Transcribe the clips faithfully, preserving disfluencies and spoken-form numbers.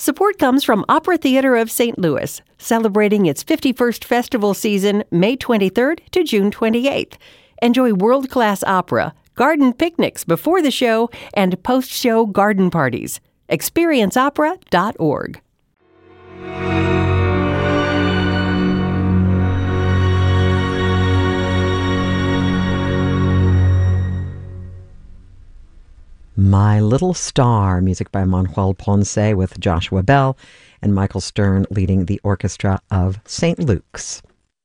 Support comes from Opera Theater of Saint Louis, celebrating its fifty-first festival season May twenty-third to June twenty-eighth. Enjoy world-class opera, garden picnics before the show, and post-show garden parties. experience opera dot org. My Little Star, music by Manuel Ponce with Joshua Bell and Michael Stern leading the orchestra of Saint Luke's.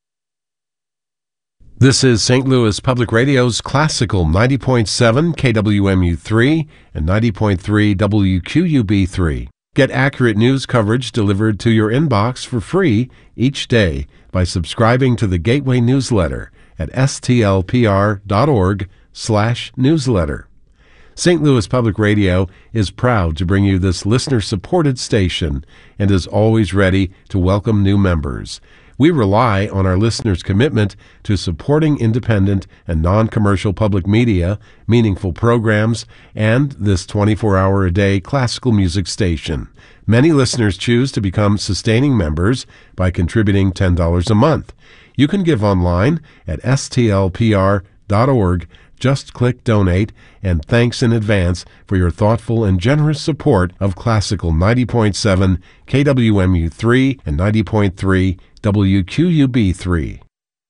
This is Saint Louis Public Radio's Classical ninety point seven K W M U three and ninety point three W Q U B three. Get accurate news coverage delivered to your inbox for free each day by subscribing to the Gateway newsletter at s t l p r dot org slash newsletter. Saint Louis Public Radio is proud to bring you this listener-supported station and is always ready to welcome new members. We rely on our listeners' commitment to supporting independent and non-commercial public media, meaningful programs, and this twenty-four hour a day classical music station. Many listeners choose to become sustaining members by contributing ten dollars a month. You can give online at s t l p r dot org. Just click Donate, and thanks in advance for your thoughtful and generous support of Classical ninety point seven K W M U three and ninety point three W Q U B three.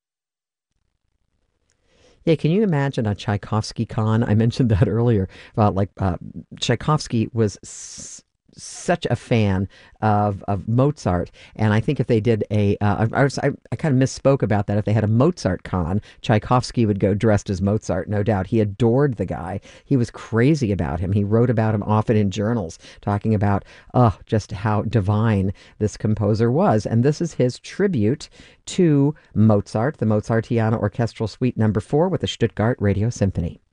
Yeah, can you imagine a Tchaikovsky con? I mentioned that earlier about like uh, Tchaikovsky was s- such a fan of of Mozart, and I think if they did a, uh, I, I, was, I, I kind of misspoke about that. If they had a Mozart con, Tchaikovsky would go dressed as Mozart, no doubt. He adored the guy. He was crazy about him. He wrote about him often in journals, talking about, oh, just how divine this composer was. And this is his tribute to Mozart, the Mozartiana Orchestral Suite number four with the Stuttgart Radio Symphony.